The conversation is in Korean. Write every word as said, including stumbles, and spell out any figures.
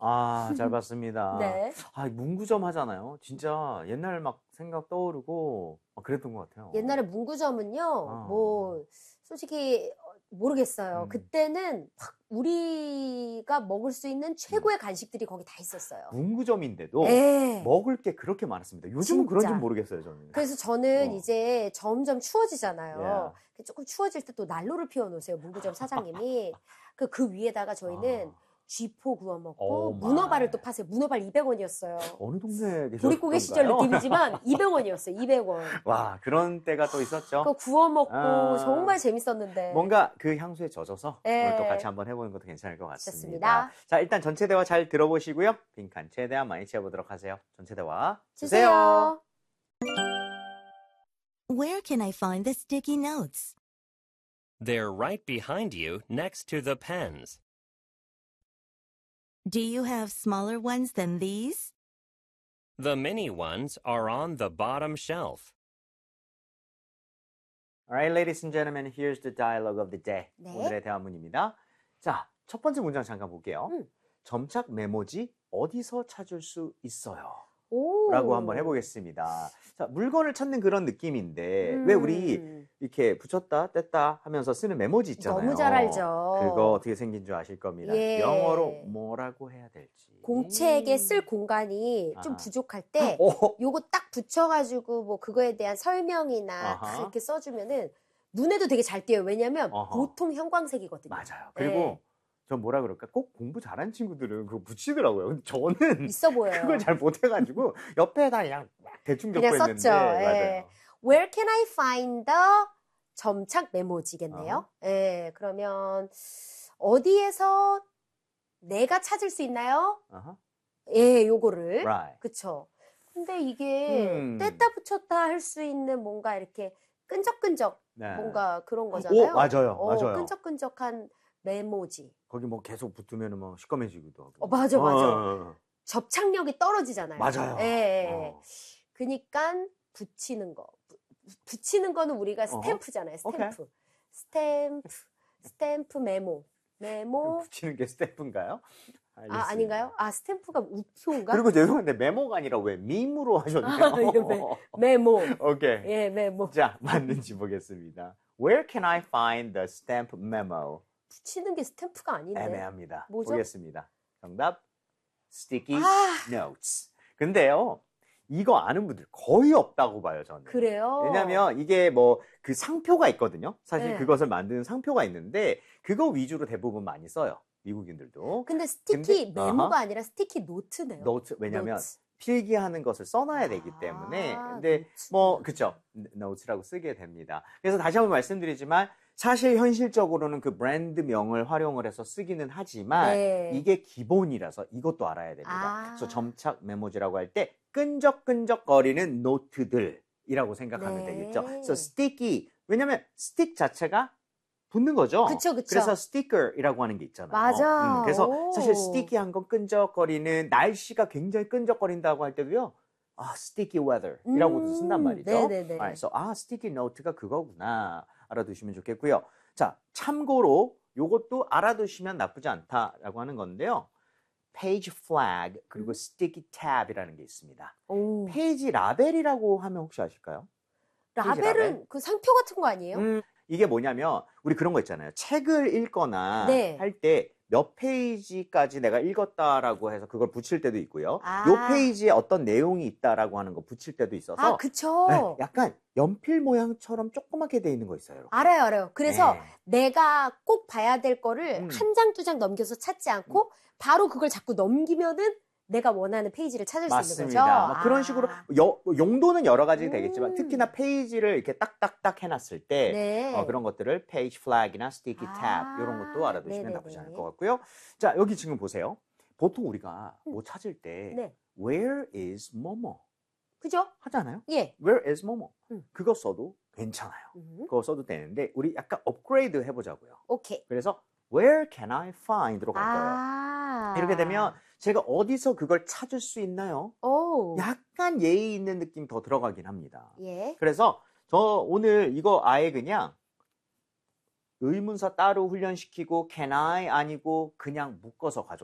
아, 잘 봤습니다. 네. 아, 문구점 하잖아요. 진짜 옛날 막 생각 떠오르고 막 그랬던 것 같아요. 옛날에 문구점은요, 아. 뭐, 솔직히 모르겠어요. 음. 그때는 막 우리가 먹을 수 있는 최고의 간식들이 거기 다 있었어요. 문구점인데도 예. 먹을 게 그렇게 많았습니다. 요즘은 진짜. 그런지 모르겠어요, 저는. 그래서 저는 어. 이제 점점 추워지잖아요. Yeah. 조금 추워질 때 또 난로를 피워놓으세요, 문구점 사장님이. 그, 그 위에다가 저희는 아. 쥐포 구워 먹고 오, 문어발을 마이. 또 파세요. 문어발 이백 원이었어요. 어느 동네에 계셨던가요? 보릿고개 시절 느낌이지만 이백 원이었어요. 이백 원. 와, 그런 때가 또 있었죠. 그거 구워 먹고 아. 정말 재밌었는데. 뭔가 그 향수에 젖어서 네. 오늘 또 같이 한번 해보는 것도 괜찮을 것 같습니다. 좋습니다. 자, 일단 전체 대화 잘 들어보시고요. 빈칸 최대한 많이 채워보도록 하세요. 전체 대화 주세요. Where can I find the sticky notes? They're right behind you next to the pens. Do you have smaller ones than these? The mini ones are on the bottom shelf. Alright, ladies and gentlemen, here's the dialogue of the day. 네. 오늘의 대화문입니다. 자, 첫 번째 문장 잠깐 볼게요. 음. 점착 메모지 어디서 찾을 수 있어요? 오. 라고 한번 해보겠습니다. 자, 물건을 찾는 그런 느낌인데 음. 왜 우리 이렇게 붙였다 뗐다 하면서 쓰는 메모지 있잖아요. 너무 잘 알죠. 그거 어떻게 생긴 줄 아실 겁니다. 예. 영어로 뭐라고 해야 될지. 공책에 쓸 공간이 좀 아하. 부족할 때 어? 요거 딱 붙여가지고 뭐 그거에 대한 설명이나 아하. 딱 이렇게 써주면은 눈에도 되게 잘 띄어요. 왜냐면 어허. 보통 형광색이거든요. 맞아요. 그리고 네. 전 뭐라 그럴까? 꼭 공부 잘하는 친구들은 그거 붙이더라고요. 근데 저는 있어 보여요. 그걸 잘 못해가지고 옆에다 그냥 대충 적고 그냥 있는데 썼죠. 맞아요. 예. Where can I find the 점착 메모지겠네요. 예, 그러면 어디에서 내가 찾을 수 있나요? 어허. 예, 요거를. Right. 그쵸. 근데 이게 음. 뗐다 붙였다 할 수 있는 뭔가 이렇게 끈적끈적 네. 뭔가 그런 거잖아요. 오, 맞아요. 어, 맞아요. 끈적끈적한 메모지. 거기 뭐 계속 붙으면 뭐 시꺼매지기도 하고. 어, 맞아, 맞아. 어, 접착력이 떨어지잖아요. 맞아요. 예, 예. 어. 그니까 붙이는 거. 부- 붙이는 거는 우리가 어허. 스탬프잖아요. 스탬프. 오케이. 스탬프. 스탬프 메모. 메모. 붙이는 게 스탬프인가요? 아, 알겠습니다. 아닌가요? 아, 스탬프가 우표인가? 그리고 죄송한데 메모가 아니라 왜 밈으로 하셨나요? 아, 이거 메, 메모. 오케이. 예, 메모. 자, 맞는지 보겠습니다. Where can I find the stamp memo? 붙이는 게 스탬프가 아닌데. 애매합니다. 뭐죠? 보겠습니다. 정답, sticky 아. notes. 근데요, 이거 아는 분들 거의 없다고 봐요, 저는. 그래요? 왜냐면 이게 뭐 그 상표가 있거든요. 사실 네. 그것을 만드는 상표가 있는데 그거 위주로 대부분 많이 써요. 미국인들도. 근데 스티키 근데- 메모가 아하. 아니라 스티키 노트네요. 노트, 왜냐면 노트. 필기하는 것을 써놔야 되기 아, 때문에. 근데 노트. 뭐 그쵸, 노트라고 쓰게 됩니다. 그래서 다시 한번 말씀드리지만 사실 현실적으로는 그 브랜드명을 활용을 해서 쓰기는 하지만 네. 이게 기본이라서 이것도 알아야 됩니다. 아. 그래서 점착 메모지라고 할 때 끈적끈적거리는 노트들이라고 생각하면 네. 되겠죠. 그래서 sticky, 왜냐면 스틱 자체가 붙는 거죠. 그쵸, 그쵸. 그래서 스티커이라고 하는 게 있잖아요. 맞아. 음, 그래서 오. 사실 스티키한 건 끈적거리는, 날씨가 굉장히 끈적거린다고 할 때도요. 아, sticky weather이라고도 음, 쓴단 말이죠. 네네네. Alright, so, 아, sticky note가 그거구나. 알아두시면 좋겠고요. 자, 참고로 요것도 알아두시면 나쁘지 않다라고 하는 건데요. page flag 그리고 sticky tab이라는 게 있습니다. 오. 페이지 라벨이라고 하면 혹시 아실까요? 페이지 라벨은 라벨? 그 상표 같은 거 아니에요? 음, 이게 뭐냐면 우리 그런 거 있잖아요. 책을 읽거나 네. 할 때 몇 페이지까지 내가 읽었다라고 해서 그걸 붙일 때도 있고요. 아. 요 페이지에 어떤 내용이 있다라고 하는 거 붙일 때도 있어서 아, 그쵸. 네, 약간 연필 모양처럼 조그맣게 돼 있는 거 있어요. 이렇게. 알아요, 알아요. 그래서 네. 내가 꼭 봐야 될 거를 음. 한 장, 두 장 넘겨서 찾지 않고 바로 그걸 자꾸 넘기면은 내가 원하는 페이지를 찾을 수 있는 거죠. 맞습니다. 뭐 그런 아. 식으로 여- 용도는 여러 가지 음. 되겠지만 특히나 페이지를 이렇게 딱딱딱 해놨을 때 네. 어, 그런 것들을 page flag이나 sticky tab 아, 이런 것도 알아두시면 네네네. 나쁘지 않을 것 같고요. 자, 여기 지금 보세요. 보통 우리가 뭐 찾을 때 네. where is 뭐뭐 그죠? 하잖아요. 예. where is 뭐뭐 음. 그거 써도 괜찮아요. 음. 그거 써도 되는데 우리 약간 업그레이드 해보자고요. 오케이. 그래서 where can I find로 갈 거예요. 아. 이렇게 되면 제가 어디서 그걸 찾을 수 있나요? 오. 약간 예의 있는 느낌 더 들어가긴 합니다. 예. 그래서 저 오늘 이거 아예 그냥 의문사 따로 훈련시키고 can I 아니고 그냥 묶어서 가져